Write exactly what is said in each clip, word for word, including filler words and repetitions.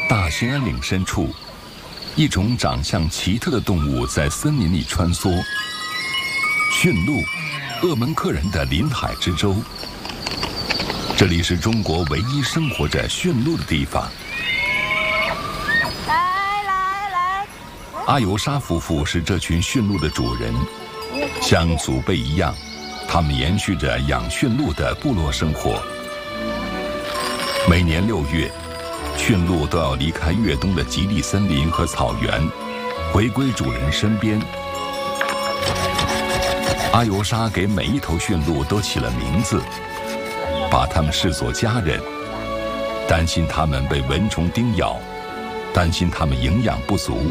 大兴安岭深处，一种长相奇特的动物在森林里穿梭。驯鹿，鄂门克人的临海之州。这里是中国唯一生活着驯鹿的地方。 来来来， 阿尤沙夫妇是这群驯鹿的主人，像祖辈一样，他们延续着养驯鹿的部落生活。每年六月，驯鹿都要离开越冬的极地森林和草原，回归主人身边。阿尤沙给每一头驯鹿都起了名字，把它们视作家人，担心它们被蚊虫叮咬，担心它们营养不足。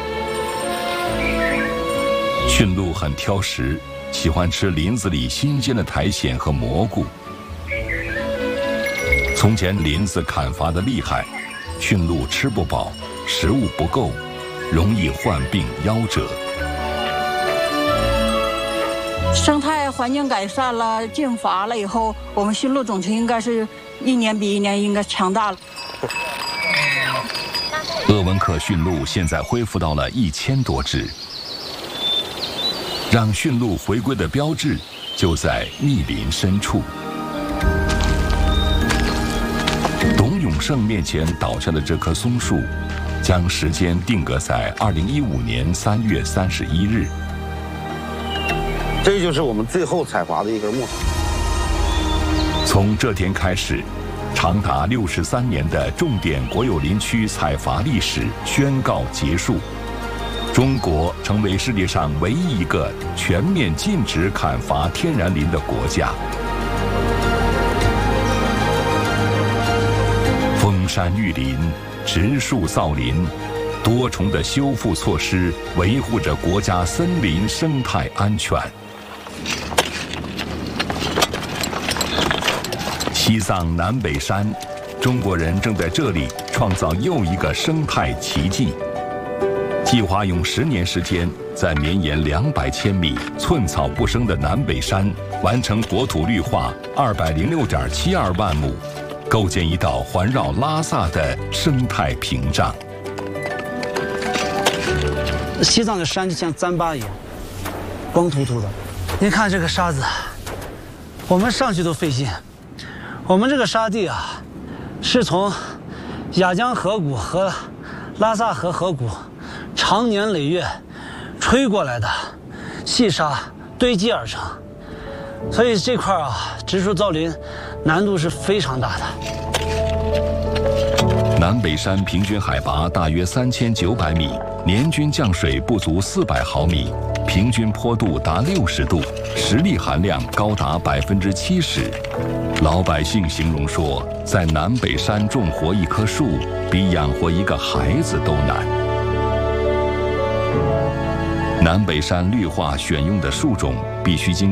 驯鹿很挑食，喜欢吃林子里新鲜的苔藓和蘑菇。从前林子砍伐的厉害，驯鹿吃不饱，食物不够，容易患病夭折。 生态环境改善了，禁伐了以后，我们驯鹿种群应该是一年比一年应该强大了。 鄂温克驯鹿现在恢复到了一千多只。让驯鹿回归的标志就在密林深处。董永胜面前倒下的这棵松树，将时间定格在二零一五年三月三十一日。 这就是我们最后采伐的一根木头。 从这天开始，长达六十三年的重点国有林区采伐历史宣告结束。中国成为世界上唯一一个全面禁止砍伐天然林的国家。封山育林，植树造林，多重的修复措施维护着国家森林生态安全。西藏南北山，中国人正在这里创造又一个生态奇迹。计划用十年时间，在绵延两百千米、寸草不生的南北山完成国土绿化二百零六点七二万亩，构建一道环绕拉萨的生态屏障。 西藏的山就像糌粑一样，光秃秃的。您看这个沙子，我们上去都费劲。我们这个沙地啊，是从雅江河谷和拉萨河河谷长年累月吹过来的细沙堆积而成，所以这块啊，植树造林难度是非常大的。 南北山平均海拔大约三千九百米，年均降水不足四百毫米，平均坡度达六十度，石粒含量高达百分之七十。老百姓形容说，在南北山种活一棵树，比养活一个孩子都难。南北山绿化选用的树种必须经